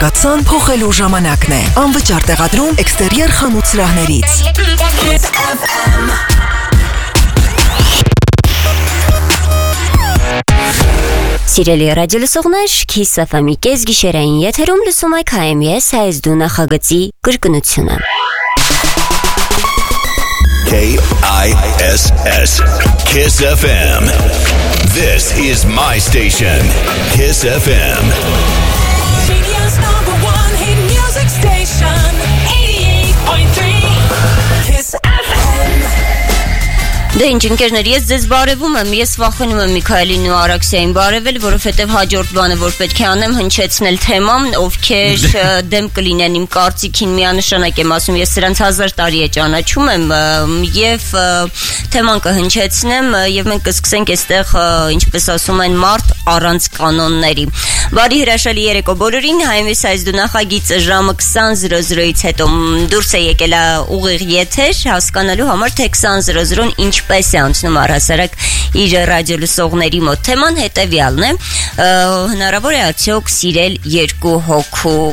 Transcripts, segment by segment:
Կացան փոխելու ժամանակն է։ Անվճար տեղադրում էքստերիեր խանութ սրահներից։ Սիրելի ռադիոլսողներ, Kiss FM-ի կեսգիշերային եթերում լսում եք KMS հայեցդու նախագծի կրկնությունը։ KISS Kiss FM. This is my station. Kiss FM. Radio's #1 hit music station. 88.3 Kiss FM. Դե ինչ ընկերներ, ես ձեզ բարևում եմ, ես վախենում եմ Միքայելին ու Արաքսիային բարևել, որովհետև հաջորդ բանը, որ պետք է անեմ, հնչեցնել թեման, ովքեր դեմ կլինեն իմ կարծիքին, միանշանակ եմ ասում, ես սրանց 1000 տարի է ճանաչում եմ եւ թեման կհնչեցնեմ եւ մենք կսկսենք այստեղ, ինչպես ասում են, մարդ առանց կանոնների։ Բարի հրաշալի երեկո բոլորին, HMS հայեցդու նախագիծը ժամը 20:00-ից հետո դուրս է եկել ուղիղ եթեր, հասկանալու համար թե 20:00-ն ինչպես է անցնում առհասարակ իր ռադիոլսողների մոտ։ Թեման հետևյալն է, հնարավոր է արդյոք սիրել երկու հոգու։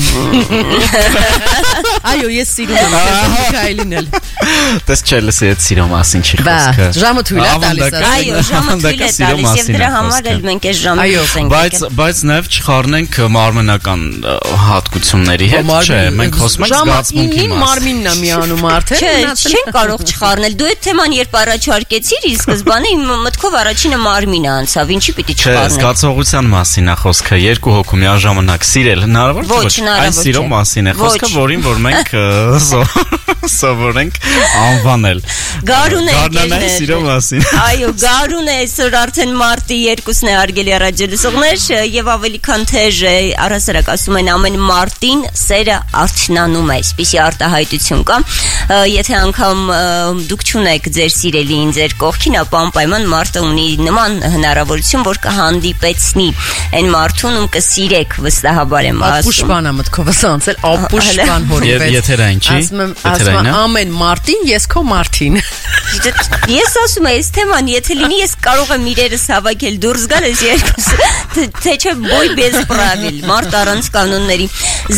Այո, ես սիրում եմ Միքայելին էլ։ Դες չէ լսի այդ սիրո մասին չի խոսքը։ Ժամը թույլ է տալիս։ Այո, ժամը թույլ է տալիս եւ դրա համար էլ մենք այս ժամը խոսենք։ Բայց նաեւ չխառնենք մարմնական հատկությունների հետ, չէ, մենք խոսում ենք զգացմունքի մասին։ Մարմինն է միանում արդեն։ Չէ, չեն կարող չխառնել։ Դու այդ թեման երբ առաջարկեցիր, ի սկզբանե իմ մտքով առաջինը մարմինը անցավ, ինչի պիտի չխառնել։ Չէ, զգացողության մասին է խոսքը, երկու հոգու միաժամանակ սիրել հնարավոր չէ։ Այն սիրո մասին է խոսքը, որին որ մենք սովորենք անվանել։ Գարուն է Գարնանային սիրո մասին։ Այո, գարուն է այսօր արդեն մարտի 2-ն է արգելի ռադիոլսողներ եւ ավելի քան թեժ է, առհասարակ ասում են ամեն մարտին սերը արթնանում է, այսպիսի արտահայտություն կա։ Եթե անգամ դուք չունեք ձեր սիրելիին ձեր կողքին, ապա անպայման մարդը ունի նման հնարավորություն, որ կհանդիպեցնի այն մարդուն, ում կսիրեք, վստահաբար եմ ասում։ Ապուշպան է մտքովս անցել, ապուշպան հորիպես։ Եթերային չի։ Ասում ամեն մարտին ես քո մարտին։ Ես ասում եմ, այս թեման եթե լինի, ես կարող եմ իրերս հավաքել դուրս գալ այս երկուսը, թե չէ բոյ без правил, մարդ առանց կանոնների։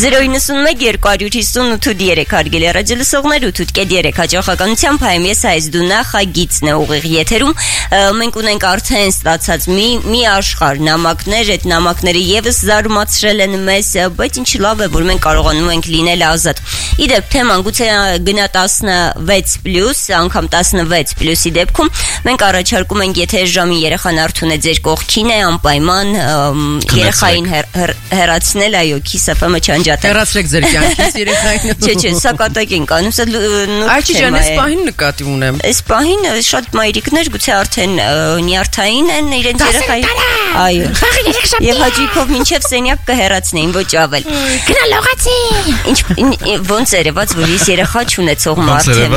091-258-3 արգելի ռադիոլսողներ 8.3 հաջողականությամբ HMS հայեցդու նախագիծն է ուղիղ եթերում։ Մենք ունենք արդեն ստացած մի աշխարհ նամակներ, այդ նամակները եւս զարմացրել են մեզ, բայց ինչ լավ է, որ մենք կարողանում ենք լինել ազատ։ Իդեպ թեման գուցե գնա 16+, անգամ 16+-ի դեպքում մենք առաջարկում ենք, եթե ժամին երեխան արթուն է ձեր կողքին է, անպայման երեխային հեռացնել, այո, Kiss FM-ը չանջատել։ Հեռացրեք ձեր կյանքից երեխային։ Չէ, սա կատակ ենք անում, սա Այո, այս պահին նկատի ունեմ։ Այս պահին շատ մայրիկներ գուցե արդեն նյարդային են իրենց երեխային։ Այո։ Եվ հաճույքով մինչև սենյակ կհեռացնեին, ոչ ավել։ Գնա լողացի։ Ինչ ոնց երևաց, որ ես երեխա չունեցող մարդ եմ։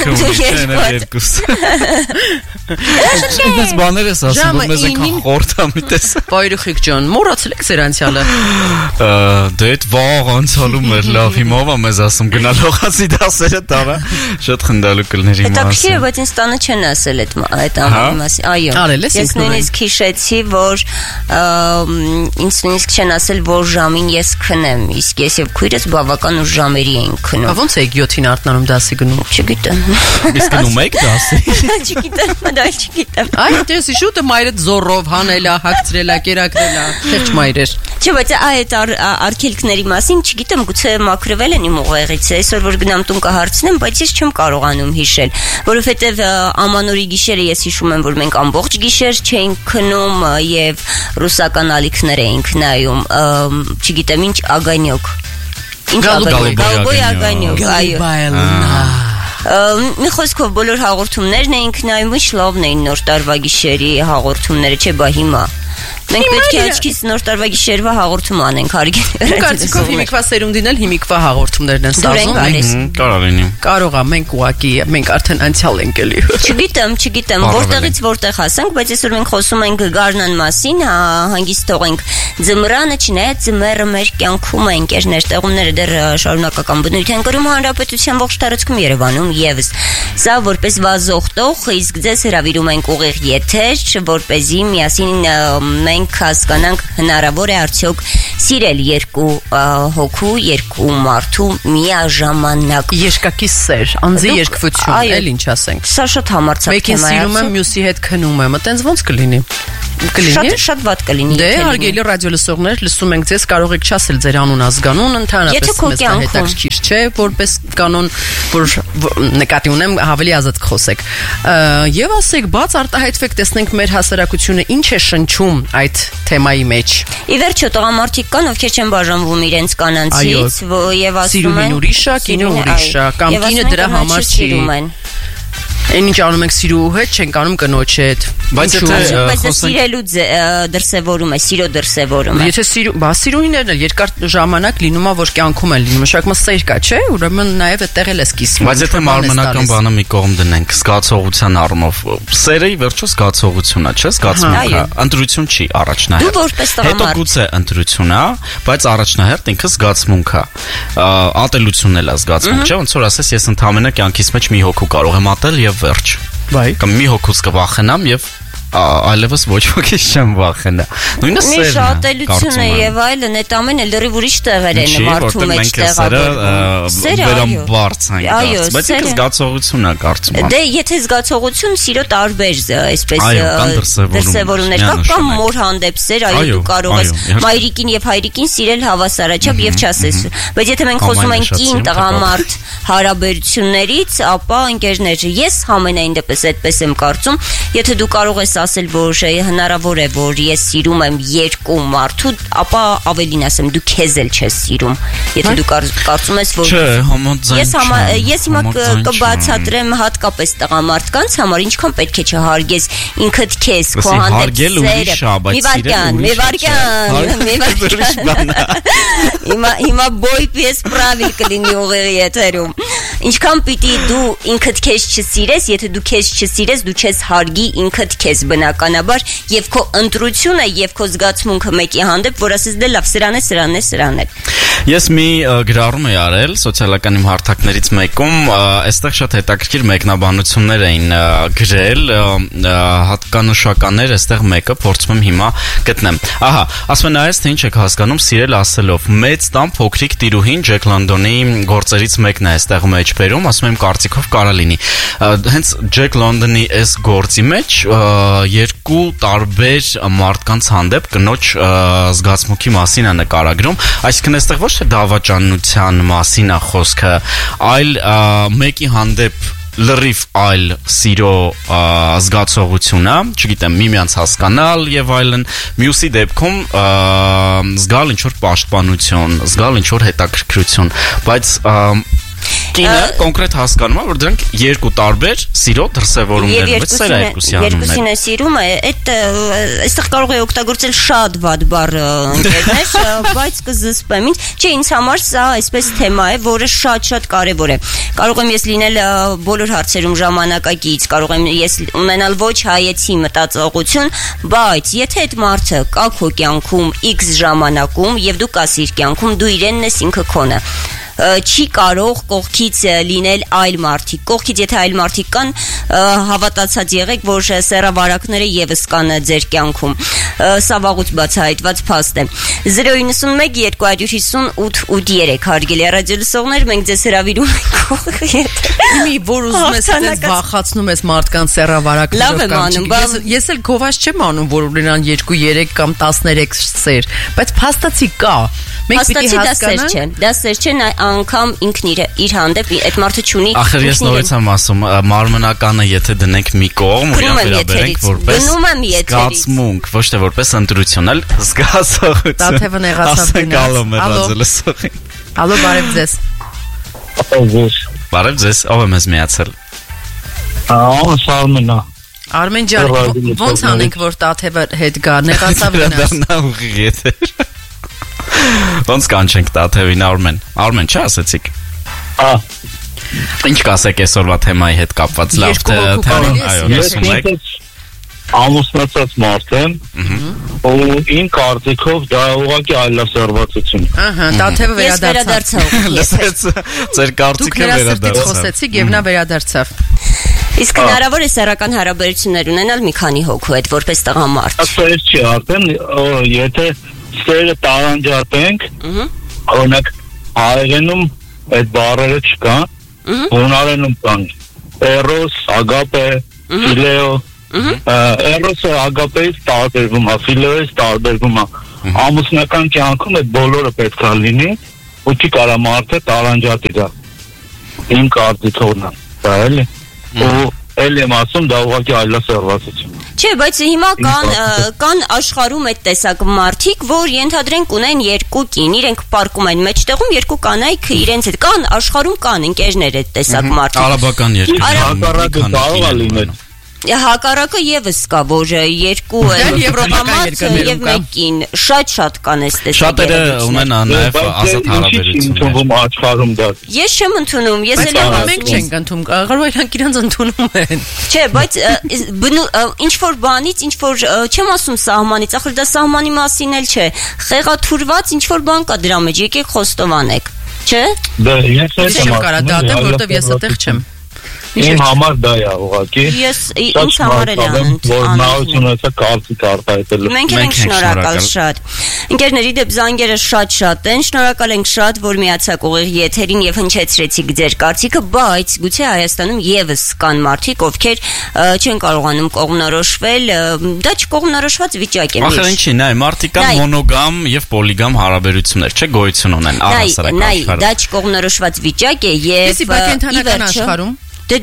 Դες բաներ ես ասում, որ մեզ եք խորտամի տես։ Բայրուխիկ ջան, մոռացել եք ձեր անցյալը։ Դե այդ վաղ անցալում էր լավ, հիմա ով է մեզ ասում գնա լողացի դասերը տարա, շատ խնդալու կլներ իմ ասում։ Հետաքրքիր է, բայց ինձ տանը չեն ասել այդ ամենի մասին։ Այո։ Ես նույնիսկ հիշեցի, որ ինձ նույնիսկ չեն ասել, որ ժամին ես քնեմ, իսկ ես եւ քույրս բավական ուշ ժամերի էինք քնում։ Ո՞նց եք 7-ին արթնանում դասի գնում։ Չգիտեմ։ Իսկ գնում եք դասի։ Չգիտեմ, դա չգիտեմ։ Այո, դες շուտը մայրդ զորով հանելա, հագցրելա, կերակրելա, քեջ մայրեր։ Չէ, բայց այդ արգելքների մասին չգիտեմ, գուցե մաքրվել են իմ ուղեղից, այսօր որ գնամ տուն կհարցնեմ, բայց ես չեմ կարողանում հիշել, որովհետև ամանորի գիշերը ես հիշում եմ, որ մենք ամբողջ գիշեր չէինք քնում եւ ռուսական ալիքներ էինք նայում, չգիտեմ ինչ ագանյոկ։ Ինչ Գալգոյ ագանյոկ, այո։ Մի խոսքով բոլոր հաղորդումներն էինք նայում, ինչ լավն էին նոր տարվա գիշերի հաղորդումները, չէ՞ բա հիմա։ Մենք պետք է աչքից նոր տարվա գիշերվա հաղորդում անենք, հարգելի։ Կարծիքով հիմիկվա սերունդին էլ հիմիկվա հաղորդումներն են ստացվում։ Կարող լինի։ Կարող է, մենք ուղակի մենք արդեն անցյալ ենք էլի։ Չգիտեմ, որտեղից որտեղ հասանք, բայց այսօր մենք խոսում ենք գարնան մասին, հանգիստ թողենք ձմռանը, չնայած ձմեռը մեր կյանքում է, ընկերներ, տեղումները դեռ շարունակական բնույթ են կրում հանրապետության ողջ տարածքում Երևանում եւս։ Սա որպես վազող տող, իսկ ձեզ հրավիրում ենք ուղիղ եթեր, որպեսզի միասին մենք մենք հասկանանք հնարավոր է արդյոք սիրել երկու հոգու, երկու մարդու միաժամանակ։ Երկակի սեր, անձի երկվություն, էլ ինչ ասենք։ Սա շատ համարձակ թեմա է։ Մեկին սիրում եմ, մյուսի հետ քնում եմ, այտենց ոնց կլինի։ Շատ վատ կլինի։ Դե հարգելի ռադիոլսողներ, լսում ենք ձեզ, կարող եք չասել ձեր անուն ազգանուն, ընդհանրապես մեզ հետաքրքիր չէ, որպես կանոն, որ նկատի ունեմ ավելի ազատ խոսեք։ Եվ ասեք, բաց արտահայտվեք, տեսնենք մեր հասարակությունը ինչ է շնչում այդ թեմայի մեջ։ Ի վերջո տղամարդիկ կան, ովքեր չեն բաժանվում իրենց կանանցից, եւ ասում են սիրուն ուրիշա, կինը ուրիշա, կամ կինը դրա համար չի։ Այն ինչ անում ենք սիրու հետ, չենք անում կնոջ հետ։ Բայց եթե սիրելու դրսևորում է, սիրո դրսևորում է։ Եթե սիրուհիներն էլ երկար ժամանակ լինում է, որ կյանքում են լինում, շարք սեր կա, չէ՞, ուրեմն նաև այդտեղ էլ է սկիզբը։ Բայց եթե մարմնական բանը մի կողմ դնենք, զգացողության առումով, սերը ի վերջո զգացողություն է, չէ՞, զգացմունքը, ընտրություն չի առաջնահերթ։ Դու որպես տղամարդ։ Հետո գուցե ընտրություն է, բայց առաջնահերթ ինքը զգացմունք է։ Ատելությունն էլ է զգացմունք, չէ՞, ոնց որ ասես, ես ընդհանրապես կյանքիս մեջ մի հոգու կարող եմ ատել եւ վերջ։ Կամ մի հոգուց կվախենամ եւ այլևս ոչ ոքից չեմ վախենա։ Նույնը սերն է։ Շատելությունը եւ այլն, այդ ամենը լրիվ ուրիշ տեղեր են մարդու մեջ տեղավորվում։ Այո, բայց ինքը զգացողություն է, կարծում եմ։ Դե եթե զգացողություն, սիրո տարբեր այսպես դրսևորումներ կա, կամ մոր հանդեպ սեր, այո, դու կարող ես մայրիկին եւ հայրիկին սիրել հավասարաչափ եւ չասես։ Բայց եթե մենք խոսում ենք կին տղամարդ հարաբերություններից, ապա ընկերներ, ես համենայն դեպս այդպես եմ կարծում, եթե դու կարող ես ասել, որ հնարավոր է, որ ես սիրում եմ երկու մարդու, ապա ավելին ասեմ, դու քեզ էլ չես սիրում։ Եթե դու կարծում ես, որ ես հիմա կբացատրեմ հատկապես տղամարդկանց համար, ինչքան պետք է չհարգես ինքդ քեզ, քո հանդեպ Հիմա բոյ պես պրավիլ կլինի ուղեղի եթերում։ Ինչքան պիտի դու ինքդ քեզ չսիրես, եթե դու քեզ չսիրես, դու չես հարգի ինքդ քեզ բնականաբար, եւ քո ընտրությունը եւ քո զգացմունքը մեկի հանդեպ, որ ասես դե լավ, սրանն է։ Ես մի գրառում եմ արել սոցիալական իմ հարթակներից մեկում, այստեղ շատ հետաքրքիր մեկնաբանություններ էին գրել, հատկանշականներ, այստեղ մեկը փորձում եմ հիմա գտնեմ։ Ահա, ասում են այս թե ինչ եք հասկանում սիրել ասելով։ Մեծ տան փոքրիկ տիրուհին Ջեք Լոնդոնի գործերից մեկն է այստեղ մեջ բերում, ասում եմ կարծիքով կարա լինի։ Հենց Ջեք Լոնդոնի այս գործի մեջ երկու տարբեր մարդկանց հանդեպ կնոջ զգացմունքի մասին է նկարագրում, այսինքն այստեղ ոչ թե դավաճանության մասին է խոսքը, այլ մեկի հանդեպ լրիվ այլ սիրո զգացողությունը, չգիտեմ, միմյանց հասկանալ եւ այլն, մյուսի դեպքում զգալ ինչ-որ պաշտպանություն, զգալ ինչ-որ հետաքրքրություն, բայց կինը կոնկրետ հասկանում է, որ դրանք երկու տարբեր սիրո դրսևորումներ են, բայց սերը երկուսին է սիրում է, այստեղ կարող է օգտագործել շատ վատ բառ ընկերներ, բայց կզսպեմ ինձ, չէ, ինձ համար սա այսպես թեմա է, որը շատ կարևոր է։ Կարող եմ ես լինել բոլոր հարցերում ժամանակակից, կարող եմ ես ունենալ ոչ հայեցի մտածողություն, բայց եթե այդ մարդը կա քո կյանքում X ժամանակում եւ դու կաս իր կյանքում, դու իրենն ես, ինքը քոնը։ Չի կարող կողքից լինել այլ մարդիկ։ Կողքից եթե այլ մարդիկ կան, հավատացած եղեք, որ սեռավարակները եւս կան ձեր կյանքում։ Սա վաղուց բացահայտված փաստ է։ 091 250 883 հարգելի ռադիոլսողներ, մենք ձեզ հրավիրում ենք Իմի որ ուզում ես այդպես վախացնում ես մարդկանց սեռավարակներով կամ ես էլ գովաս չեմ անում, որ ունենան 2-3 կամ 13 սեր, բայց փաստացի կա։ Մենք պիտի հասկանանք, դա սեր չէ, անգամ ինքն իր հանդեպ այդ մարդը չունի։ Ախր ես նորից եմ ասում, մարմնականը եթե դնենք մի կողմ, ու վերաբերենք որպես զգացմունք, ոչ թե որպես ընտրություն, այլ զգացողություն։ Տաթևը նեղացավ գնաց։ Ալո, բարև ձեզ։ Բարև ձեզ, ով է մեզ միացել։ Արմենա։ Արմեն ջան, ո՞նց անենք, որ Տաթևը հետ գա, նեղացավ գնաց։ Ոնց կանչենք Տաթևին Արմեն, չէ ասեցիք։ Ինչ կասեք այսօրվա թեմայի հետ կապված, լավ թեման, այո, լսում եք։ Ամուսնացած մարդ եմ, ու իմ կարծիքով դա ուղղակի այլասերվածություն։ Ահա, Տաթևը վերադարձավ։ Լսեց, ձեր կարծիքը վերադարձավ։ Դուք խոսեցիք եւ նա վերադարձավ։ Իսկ հնարավոր է սեռական հարաբերություններ ունենալ մի քանի հոգու հետ որպես տղամարդ։ Ասես չի արդեն եթե սերը տարանջատենք, օրինակ հայերենում այդ բառերը չկան, հունարենում կան։ Էրոս, ագապե, ֆիլեո, էրոսը ագապեից տարբերվում է, ֆիլեոից տարբերվում է։ Ամուսնական կյանքում այդ բոլորը պետք է լինի, ու չի կարա մարդը տարանջատի դա։ Իմ կարծիքով է, դա էլի։ Ու էլ եմ ասում, դա ուղղակի այլասերվածություն։ Չէ, բայց հիմա կան աշխարհում այդ տեսակ մարդիկ, որ ենթադրենք ունեն երկու կին, իրենք պարկում են մեջտեղում երկու կանայք իրենց հետ։ Կան աշխարհում կան ընկերներ այդ տեսակ մարդիկ։ Արաբական երկրներ։ Հակառակը եւս կա, որ երկու եվրոպամարդ եւ մեկին շատ կան այս տեսակ։ Շատերը ունեն նաեւ ազատ հարաբերություններ։ Ես չեմ ընդունում, ես էլ եմ մենք չենք ընդունում, կարող իրանք իրանց ընդունում են։ Չէ, բայց ինչ որ բանից, ինչ որ չեմ ասում սահմանից, ախր դա սահմանի մասին էլ չէ։ Խեղաթուրված ինչ որ բան կա դրա մեջ, եկեք խոստովանեք, չէ։ Դա ես չեմ կարող դատել, որովհետեւ ես այդտեղ չեմ։ Իմ համար դա է ուղղակի։ Ես ինձ համար էլ եմ որ նայությունից կարծիք արտահայտել։ Մենք ենք շնորհակալ շատ։ Ընկերների դեպ զանգերը շատ են, շնորհակալ ենք շատ, որ միացաք ուղիղ եթերին եւ հնչեցրեցիք ձեր կարծիքը, բայց գուցե Հայաստանում եւս կան մարդիկ, ովքեր չեն կարողանում կողմնորոշվել, դա չկողմնորոշված վիճակ է։ Ախր ինչի, նայ, մարդիկ կան մոնոգամ եւ պոլիգամ հարաբերություններ, չէ, գոյություն ունեն առհասարակ աշխարհում։ Դա չկողմնորոշված վիճակ է եւ աշխարհում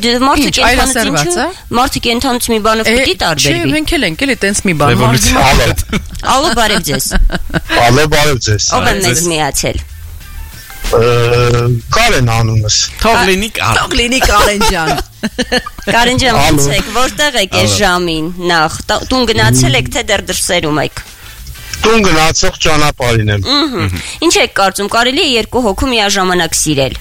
Մարդը կենթանուց մի բանով պիտի տարբերվի։ Չէ, մենք էլ ենք էլի տենց մի բան։ Ալո, բարև ձեզ։ Ալո, բարև ձեզ։ Ով է մեզ միացել։ Կարեն անունս։ Թող լինի Կարեն ջան։ Կարեն ջան, ո՞նց եք, որտեղ եք այս ժամին նախ։ Տուն գնացել եք թե դեռ դրսերում եք։ Տուն գնացող ճանապարհին եմ։ Ինչ եք կարծում, կարելի է երկու հոգու միաժամանակ սիրել։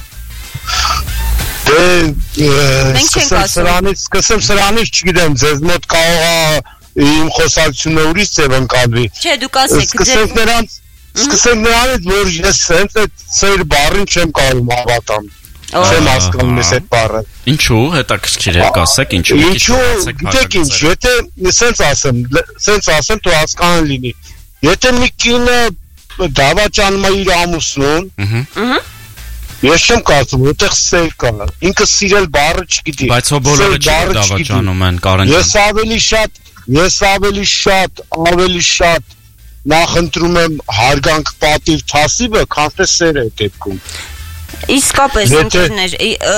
Սկսեմ սրանից, չգիտեմ, ձեզ մոտ կարող է իմ խոսակցությունը ուրիշ ձև ընկալվի։ Չէ, դուք ասեք, սկսեմ նրանից, որ ես հենց այդ ծեր բառին չեմ կարող հավատամ։ Չեմ հասկանում ես այդ բառը։ Ինչու, հետաքրքիր է, ասեք, ինչու։ Գիտեք ինչ, եթե սենց ասեմ, դու հասկանան լինի։ Եթե մի կինը դավաճանում է իր ամուսնուն, ես չեմ կարծում, որտեղ սեր կա։ Ինքը սիրել բառը չգիտի։ Բայց հո բոլորը չդավաճանում են, Կարեն ջան։ Ես ավելի շատ նախընտրում եմ հարգանք, պատիվ, թասիվը, քան թե սերը դեպքում։ Իսկապես ընկերներ,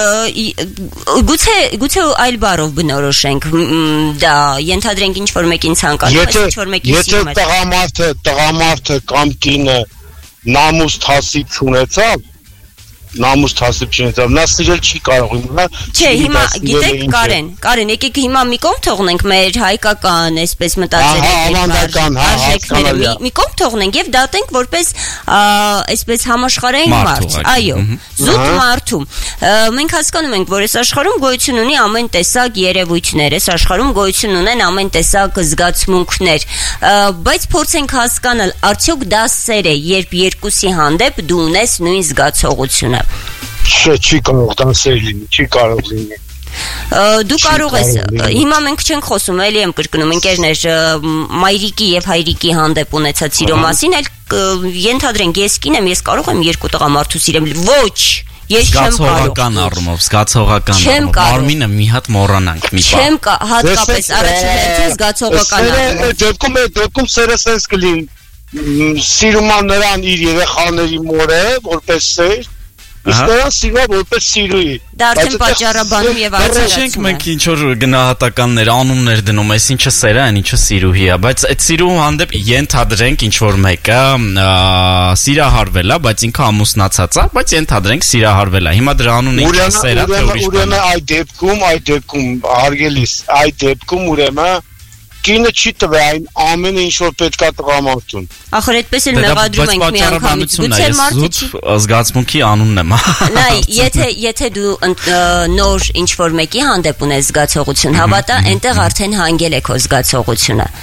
գուցե այլ բառով բնորոշենք դա, ենթադրենք ինչ որ մեկին ցանկանում, ինչ որ մեկին սիրում է։ Եթե տղամարդը կամ կինը նամուս թասիվ չունեցավ, նա սիրել չի կարող իմնա։ Չէ, հիմա գիտեք Կարեն, եկեք հիմա մի կողմ թողնենք մեր հայկական, այսպես մտածելակերպ արժեքները, մի կողմ թողնենք եւ դատենք որպես այսպես համաշխարհային մարդ, այո, զուտ մարդու։ Մենք հասկանում ենք, որ այս աշխարհում գոյություն ունի ամեն տեսակ երևույթներ, այս աշխարհում գոյություն ունեն ամեն տեսակ զգացմունքներ, բայց փորձենք հասկանալ, արդյոք դա սեր է, երբ երկուսի հանդեպ դու ունես նույն զգացողությունը։ Չի կարող տանսեր լինի, չի կարող լինի։ Դու կարող ես, հիմա մենք չենք խոսում, էլի եմ կրկնում, ընկերներ, մայրիկի եւ հայրիկի հանդեպ ունեցած սիրո մասին, այլ ենթադրենք ես կին եմ, ես կարող եմ երկու տղամարդու սիրեմ, ոչ, ես չեմ կարող։ Զգացողական առումով, Արմինը մի հատ մոռանանք մի բան։ Չեմ հատկապես առաջին հերթին զգացողական առումով։ Դեպքում սերը սենց կլինի, սիրում է նրան իր երեխաների մորը, որպես սեր, իսկ նրան սիրում է որպես սիրուհի։ Դա արդեն պատճառաբանում եւ արձանագրում է։ Մենք ինչ որ գնահատականներ, անուններ դնում, այս ինչը սեր է, ինչը սիրուհի է, բայց այդ սիրուհու հանդեպ ենթադրենք ինչ որ մեկը սիրահարվել է, բայց ինքը ամուսնացած է, բայց ենթադրենք սիրահարվել է։ Հիմա դրա անունը ինչ է, սեր է, թե ուրիշ բան։ Ուրեմն այդ դեպքում հարգելիս, այդ դեպքում ուրեմն կինը չի տվե այն ամենը ինչ որ պետք է տղամարդուն։ Ախր այդպես էլ մեղադրում ենք միանգամից։ Գուցե մարդը զգացմունքի անունն եմ։ Նայ, եթե դու նոր ինչ որ մեկի հանդեպ ունես զգացողություն, հավատա, այնտեղ արդեն հանգել է քո զգացողությունը։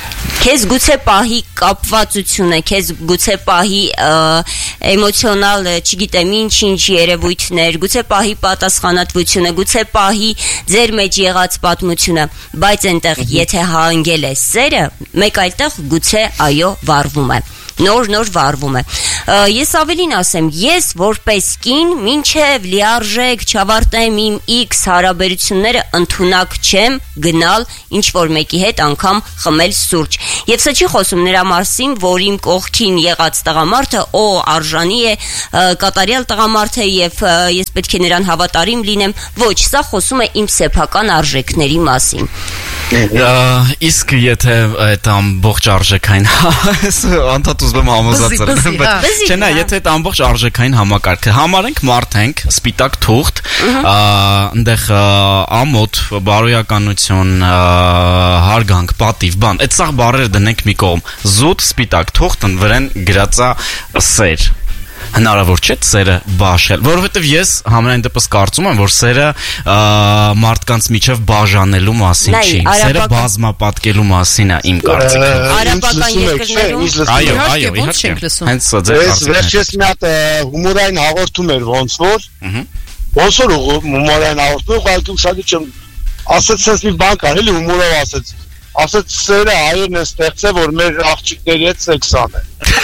Քեզ գուցե պահի կապվածությունը, քեզ գուցե պահի էմոցիոնալ, չգիտեմ ինչ երևույթներ, գուցե պահի պատասխանատվությունը, գուցե պահի ձեր մեջ եղած պատմությունը, բայց այնտեղ եթե հանգել է սերը, մեկ այլտեղ գուցե այո վառվում է։ Նոր վառվում է։ Ես ավելին ասեմ, ես որպես կին մինչև լիարժեք չավարտեմ իմ X հարաբերությունները ընդունակ չեմ գնալ ինչ որ մեկի հետ անգամ խմել սուրճ։ Եվ սա չի խոսում նրա մասին, որ իմ կողքին եղած տղամարդը արժանի է, կատարյալ տղամարդ է եւ ես պետք է նրան հավատարիմ լինեմ։ Ոչ, սա խոսում է իմ սեփական արժեքների մասին։ Իսկ եթե այդ ամբողջ արժեքային անդադ ուզում համոզածել Չէ, նա եթե այդ ամբողջ արժեքային համակարգը համարենք մարդ ենք, սպիտակ թուղթ, այնտեղ ամոթ, բարոյականություն, հարգանք, պատիվ, բան, այդ սաղ բառերը դնենք մի կողմ, զուտ սպիտակ թուղթ վրան գրածա սեր հնարավոր չէ սերը բաշել, որովհետև ես համենայն դեպս կարծում եմ, որ սերը մարդկանց միջև բաժանելու մասին չի, սերը բազմապատկելու մասին է իմ կարծիքը։ Արաբական երկրներում այո, իհարկե։ Հենց ձեր կարծիքն է։ Վերջերս մի հատ հումորային հաղորդում էր ոնց որ հումորային հաղորդում, ուղղակի ուշադրի չեմ ասեց sense մի բան կար, էլի հումորով ասեց սերը հայերն է ստեղծել, որ մեր աղջիկների հետ սեքս անեն։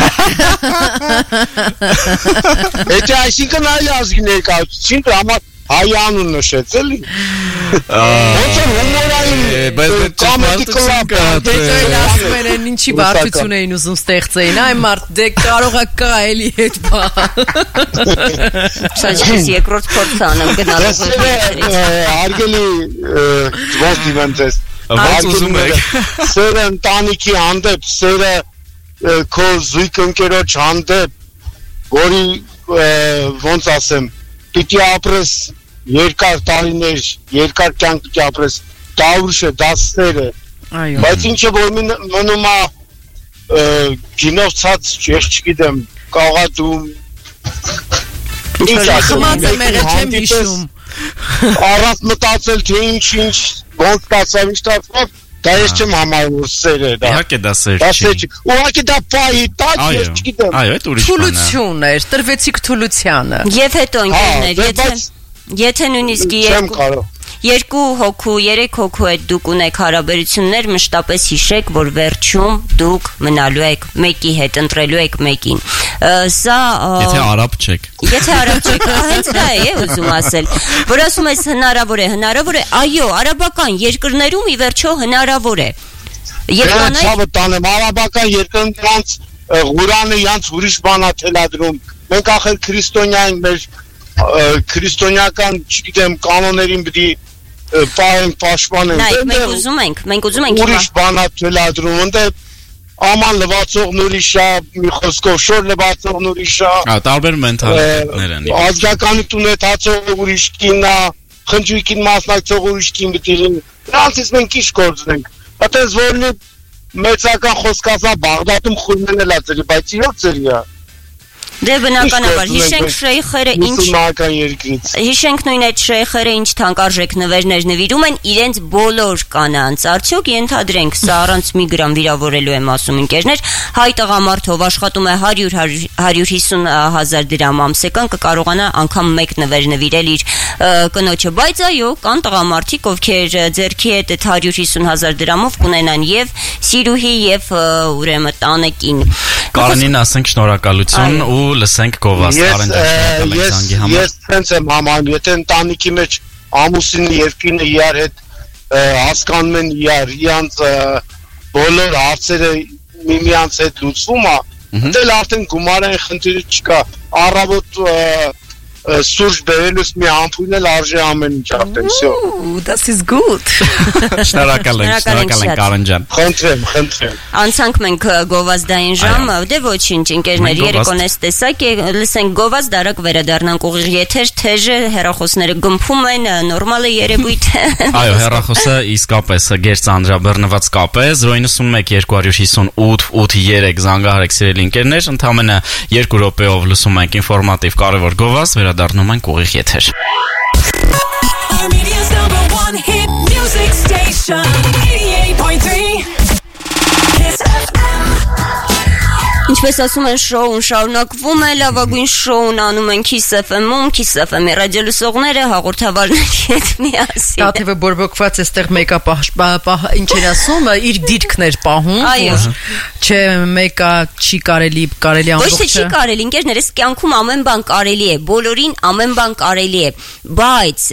Եթե այսինքն այլ ազգի ներկայացուցին, դրա հայ անուն նշեց, էլի։ Ոնց որ հումորային կոմեդի կլաբ ասում են ինչի բարդություն էին ուզում ստեղծեին, այ մարդ դե կարող է կա էլի հետ բա։ Սա երկրորդ փորձ անեմ գնալու։ Հարգելի ոնց դիվեն ձեզ։ Ոնց ուզում եք։ Սերը ընտանիքի հանդեպ, սերը քո զույգ ընկերոջ հանդեպ, որի ոնց ասեմ, պիտի ապրես երկար տարիներ, երկար կյանք պիտի ապրես, դա ուրիշ է, դա սերը։ Բայց ինչը որ մնում է գինով ցած, ես չգիտեմ, կաղա դու ինչ խմած եմ եղել չեմ հիշում։ Առանց մտածել թե ինչ ոնց ստացավ, ինչ ստացավ, դա ես չեմ համարում որ սեր է դա։ Իհարկե դա սեր չի։ Ուղղակի դա պահի տակ ես չգիտեմ։ Այո, այդ ուրիշ բան է։ Թուլություն էր, տրվեցիք թուլությանը։ Եվ հետո ընկերներ, եթե նույնիսկ երկու հոգու, երեք հոգու հետ դուք ունեք հարաբերություններ, մշտապես հիշեք, որ վերջում դուք մնալու եք մեկի հետ, ընտրելու եք մեկին։ Սա Եթե արաբ չեք։ Եթե արաբ չեք, հենց դա է ուզում ասել, որ ասում ես հնարավոր է, այո, արաբական երկրներում ի վերջո հնարավոր է։ Եվ ցավը տանեմ, արաբական երկրներց Ղուրանը յանց ուրիշ բան է թելադրում։ Մենք ախր քրիստոնյա ենք, մեր քրիստոնեական, չգիտեմ, կանոններին պիտի պահենք, պաշտպանենք։ Մենք ուզում ենք ուրիշ բան է թելադրում, ընդ աման լվացողն ուրիշ է, մի խոսքով շոր լվացողն ուրիշ է։ Տարբեր մենթալիտետներ են։ Ազգականություն ունեցող ուրիշ կին է, խնջույքին մասնակցող ուրիշ կին պիտի լինի։ Նրանցից մենք ինչ գործենք։ Այդպես որնի մեծական խոսք ասա Բաղդադում խույնն էլա ծերի, բայց իրոք ծերի է։ Դե բնականաբար հիշենք շեյխերը հիշենք նույն այդ շեյխերը ինչ թանկարժեք նվերներ նվիրում են իրենց բոլոր կանանց արդյոք ենթադրենք սա առանց մի գրամ վիրավորելու եմ ասում ընկերներ հայ տղամարդով աշխատում է 100-150 հազար դրամ ամսական կկարողանա անգամ մեկ նվեր նվիրել իր կնոջը բայց այո կան տղամարդիկ ովքեր ձերքի հետ այդ 150 հազար դրամով կունենան եւ սիրուհի եւ ուրեմն տանեկին Կարենին ասենք շնորհակալություն ու լսենք Գովաս Արենջան Ալեքսանդրի համար։ Ես ցենց եմ համարում, եթե ընտանիքի մեջ ամուսինը եւ կինը իրար հետ հասկանում են իրանց բոլոր հարցերը միմյանց հետ լուծվում է, դե արդեն գումարային խնդիր չկա։ Առավոտ սուրճ բերելուց մի ամփույլ էլ արժե ամեն ինչ արդեն, всё։ That is good։ Շնորհակալ ենք Արենջան։ Խնդրեմ։ Անցանք մենք գովազդային ժամ, դե ոչինչ, ընկերներ, երեկոն էս տեսակ է, լսենք գովազդ, արագ վերադառնանք ուղիղ եթեր, թեժը հեռախոսները գմփում են, նորմալ է երևույթ։ Այո, հեռախոսը իսկապես գերծանրաբեռնված կապ է, 091 258 853 զանգահարեք սիրելի ընկերներ, ընդամենը 2 րոպեով լսում ենք ինֆորմատիվ կարևոր գովազդ, վերադառնում ենք ուղիղ եթեր։ Armenia's #1 hit music station 88.3 Ինչպես ասում են, շոուն շարունակվում է, լավագույն շոուն անում են Kiss FM-ում, Kiss FM-ի ռադիոլսողները հաղորդավարների հետ միասին։ Տաթևը բորբոքված էստեղ մեկը ինչեր ասում, իր դիրքներ պահում, որ չէ, մեկը չի կարելի ամբողջը։ Ոչ թե չի կարելի, ընկերներս, կյանքում ամեն բան կարելի է, բոլորին ամեն բան կարելի է, բայց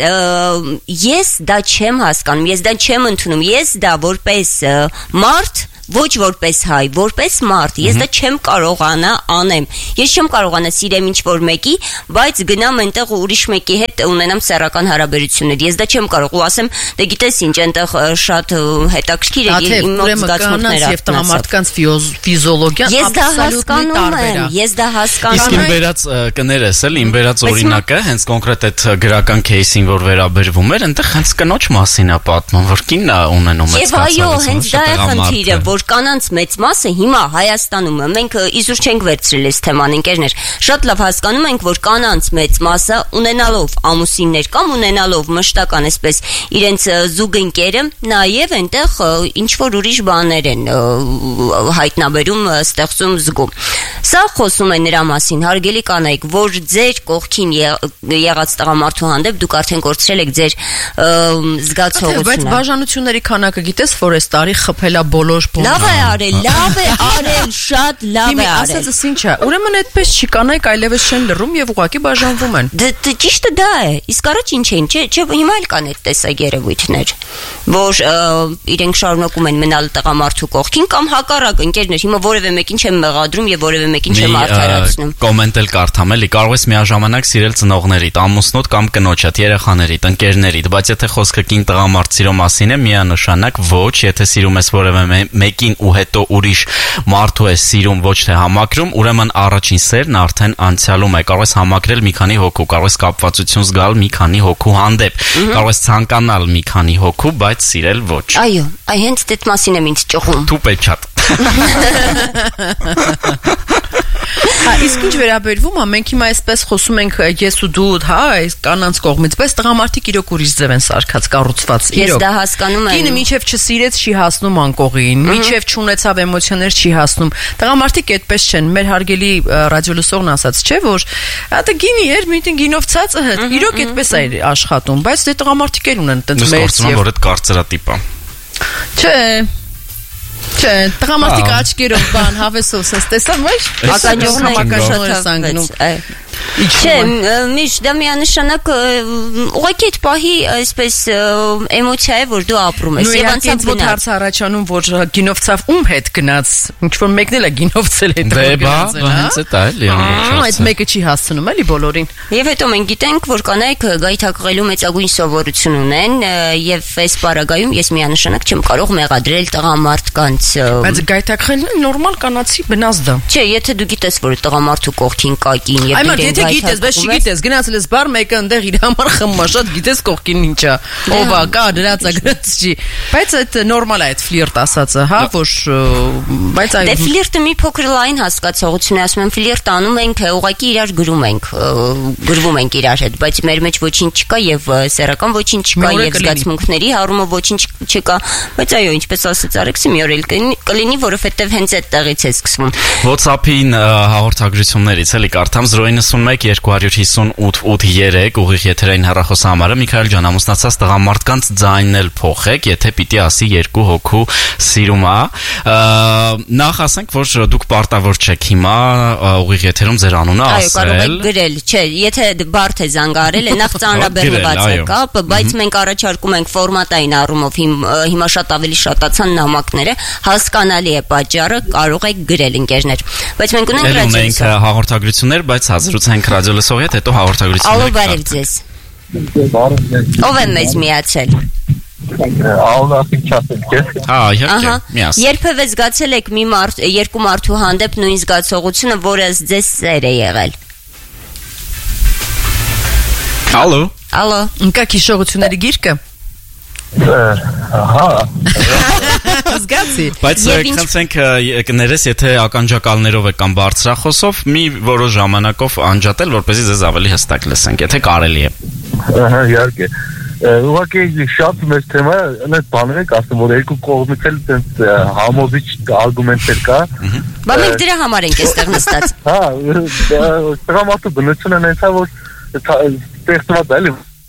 ես դա չեմ հասկանում, ես դա չեմ ընդունում, ես դա որպես մարդ ոչ որպես հայ, որպես մարդ, ես դա չեմ կարողանա անեմ։ Ես չեմ կարողանա սիրեմ ինչ-որ մեկի, բայց գնամ այնտեղ ու ուրիշ մեկի հետ ունենամ սեռական հարաբերություններ։ Ես դա չեմ կարող ու ասեմ, դե գիտես ինչ, այնտեղ շատ հետաքրքիր է իմ մոտ զգացմունքները։ Եվ տղամարդկանց ֆիզիոլոգիան աբսոլյուտլի տարբեր է։ Ես դա հասկանում եմ։ Իսկ իմ վերած կներես էլ, իմ վերած օրինակը, հենց կոնկրետ այդ գրական кейսին, որ վերաբերվում էր, այնտեղ հենց կնոջ մասին է պատմում, որ կինն է ունենում այդ զգացողությունը։ Եվ այո, հենց դա է խնդիրը, որ կանանց մեծ մասը հիմա Հայաստանում է, մենք իզուր չենք վերցրել այս թեման, ընկերներ, շատ լավ հասկանում ենք, որ կանանց մեծ մասը ունենալով ամուսիններ կամ ունենալով մշտական այսպես իրենց զուգընկերը, նաև այնտեղ ինչ-որ ուրիշ բաներ են հայտնաբերում, ստեղծում, զգում։ Սա խոսում է նրա մասին, հարգելի կանայք, որ ձեր կողքին եղած տղամարդու հանդեպ դուք արդեն կորցրել եք ձեր զգացողությունը։ Բայց բաժանությունների քանակը գիտես, որ այս տարի խփել է բոլոր Լավ է արել, շատ լավ է արել։ Ասածս ինչ է, ուրեմն այդպես չի, կանայք այլևս չեն լռում եւ ուղղակի բաժանվում են։ Ճիշտը դա է, իսկ առաջ ինչ էին, չէ, հիմա էլ կան այդ տեսակ երևույթներ, որ իրենք շարունակում են մնալ տղամարդու կողքին կամ հակառակ, ընկերներ, հիմա որևէ մեկին չեմ մեղադրում եւ որևէ մեկին չեմ արդարացնում։ Կոմենտ էլ կարդամ էլի, կարող ես միաժամանակ սիրել ծնողներիդ, ամուսնոդ կամ կնոջդ, երեխաներիդ, ընկերներիդ, բայց եթե խոսքը կին տղամարդ սիրո մասին է, միանշանակ ոչ, եթե սիրում ես որևէ մեկին ու հետո ուրիշ մարդու է սիրում, ոչ թե համակրում, ուրեմն առաջին սերն արդեն անցյալում է, կարող ես համակրել մի քանի հոգու, կարող ես կապվածություն զգալ մի քանի հոգու հանդեպ, կարող ես ցանկանալ մի քանի հոգու, բայց սիրել ոչ։ Այո, հենց այդ մասին եմ ինձ ճոխում։ Դու պեչատ։ Իսկ ինչ վերաբերվում է, մենք հիմա այսպես խոսում ենք ես ու դու, հա, այս կանանց կողմից, բայց տղամարդիկ իրոք ուրիշ ձև են սարքած, կառուցված, իրոք։ Ես դա հասկանում եմ։ Կինը մինչև չսիրեց, չի հասնում անկողին, մինչև չունեցավ էմոցիաներ, չի հասնում։ Տղամարդիկ այդպես չեն, մեր հարգելի ռադիոլսողն ասաց, չէ՞ որ դա գինի էր, միտին գինով ցածը հետ, իրոք այդպես է աշխատում, բայց դե տղամարդիկ էլ ունեն այդպես մեծ։ Ես որ այդ կարծրատիպ է։ Չէ։ Չէ, տղամարդիկ աչքերով բան հավեսով sense տեսան, ոչ? Ականջողները սանգնում։ Չէ, միշտ դա միանշանակ ուղղակի այդ պահի այսպես էմոցիա է, որ դու ապրում ես եւ անցած ոչ հարց առաջանում, որ գինովցավ ում հետ գնաց, ինչ որ մեկն էլ է գինովցել այդ գնացել, հենց այդ է, էլի։ Այդ մեկը չի հասցնում էլի բոլորին։ Եվ հետո մենք գիտենք, որ կանայք գայթակղելու մեծագույն սովորություն ունեն եւ այս պարագայում ես միանշանակ չեմ կարող մեղադրել տղամարդկանց։ Բայց գայթակղելն նորմալ կանացի բնազդ է։ Չէ, եթե դու գիտես, որ տղամարդու կողքին կա կին եւ դու Եթե գիտես, բայց չգիտես, գնացել ես բար մեկը այնտեղ իր համար խմա, շատ գիտես կողքին ինչա։ Ով է, կա դրածա գրած չի։ Բայց այդ նորմալ է այդ ֆլիրտ ասածը, հա, որ բայց այո։ Դե ֆլիրտը մի փոքր լայն հասկացողություն է, ասում եմ, ֆլիրտ անում ենք, ուղղակի իրար գրվում ենք իրար հետ, բայց մեր մեջ ոչինչ չկա եւ սեռական ոչինչ չկա եւ զգացմունքների հարումը ոչինչ չկա, բայց այո, ինչպես ասաց Արեքսը, մի օր էլ կլինի, որովհետեւ հենց այդտեղից է սկսվում։ WhatsApp-ին հաղորդագրություններից էլի կարդամ 091 258 3 ուղիղ եթերային հեռախոսահամարը Միքայել ջան, ամուսնացած տղամարդկանց ձայնն էլ փոխեք, եթե պիտի ասի երկու հոգու սիրում է։ Նախ ասենք, որ դուք պարտավոր չեք հիմա ուղիղ եթերում ձեր անունը ասել։ Այո, կարող եք գրել, չէ, եթե բարդ է զանգարել, նախ ծանրաբեռնված է կապը, բայց մենք առաջարկում ենք ֆորմատային առումով հիմա շատ ավելի շատացան նամակները, հասկանալի է պատճառը, կարող եք գրել ընկերներ։ Բայց մենք ունենք հաղորդագրություններ, բայց հազրուցենք ռադիոլսողի հետ, հետո հաղորդագրություններ։ Ալո, բարև ձեզ։ Ով է մեզ միացել։ Ալլախին չասեք ես։ Իհարկե, միասին։ Երբևէ զգացել եք երկու մարդու հանդեպ նույն զգացողությունը, որը ձեզ սեր է եղել։ Ալո։ Ընկա հիշողությունների գիրկը։ Ահա։ Զգացի։ Բայց խնդրենք կներես, եթե ականջակալներով եք կամ բարձրախոսով, մի որոշ ժամանակով անջատել, որպեսզի ձեզ ավելի հստակ լսենք, եթե կարելի է։ Ահա, իհարկե։ Ուղղակի շատ մեծ թեմա է, այդ բաներ եք ասում, որ երկու կողմից էլ այդպես համոզիչ արգումենտներ կա, Բա մենք դրա համար ենք այստեղ նստած։ Հա, տղամարդու բնությունը նենցա որ ստեղծված է, էլի։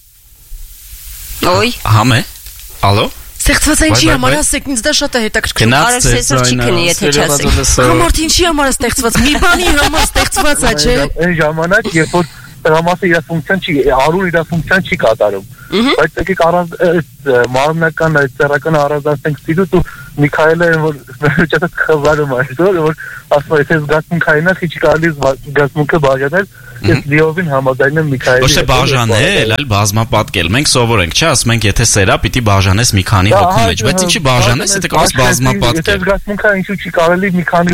Ոյ։ Համե։ Ալո։ Ստեղծված է ինչի համար, ասեք, ինձ դա շատ է հետաքրքրում։ Արդ սեսը չի քնի, եթե չասեք։ Համարդ ինչի համար է ստեղծված։ Մի բանի համար ստեղծված է, չէ՞։ Այն ժամանակ, երբ որ տղամարդը իր ֆունկցիան չի, արուն իր ֆունկցիան չի կատարում։ Բայց եկեք առանց մարմնական այդ ծառական առանձնացնենք ստիլուց ու Միքայելը որ ճաշած խզարում այսօր որ ասում է թե զգացմունքային է չի կարելի զգացմունքը բաժանել ես լիովին համաձայն եմ Միքայելի Ոչ թե բաժանել, այլ բազմապատկել։ Մենք սովոր ենք, չէ՞, ասում ենք եթե սերա պիտի բաժանես մի քանի հոգու մեջ, բայց ինչի բաժանես, եթե կարող ես բազմապատկել։ Եթե զգացմունքը ինչու չի կարելի մի քանի